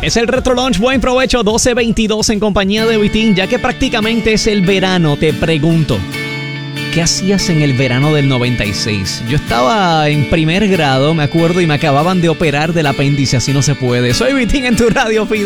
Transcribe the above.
Es el Retro Lunch, buen provecho, 12:22 en compañía de Vitín. Ya que prácticamente es el verano, te pregunto, ¿qué hacías en el verano del 96? Yo estaba en primer grado, me acuerdo, y me acababan de operar del apéndice, así no se puede. Soy Vitín en tu radio, Fido.